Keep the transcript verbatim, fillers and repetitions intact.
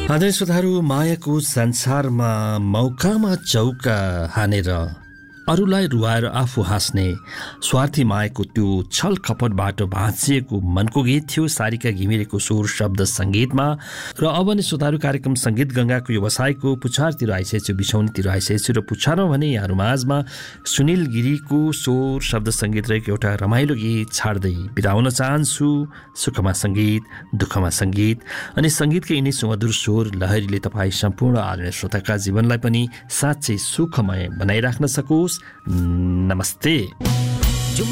आदरणीय श्रोताहरू, मायाको संसारमा मौकामा चौका हानेर अरूलाई रुवाएर आफू हाँस्ने स्वार्थी मायाको त्यो छल कपटबाट भाँचिएको मनको गीत थियो सारिका घिमिरेको स्वर शब्द सङ्गीतमा। र अब नै श्रोताहरू, कार्यक्रम सङ्गीत गङ्गाको व्यवसायको पुछारतिर आइसकेको छु, बिछौनीतिर आइसकेको छु। र पुछारमा भने यहाँहरू माझमा सुनिल गिरीको स्वर शब्द सङ्गीत रहेको एउटा रमाइलो गीत छाड्दै बिताउन चाहन्छु। सुखमा सङ्गीत, दुःखमा सङ्गीत अनि सङ्गीतकै यिनै सुमधुर स्वर लहरीले तपाईँ सम्पूर्ण आदरणीय श्रोताका जीवनलाई पनि साँच्चै सुखमय बनाइराख्न सकोस्। नमस्ते।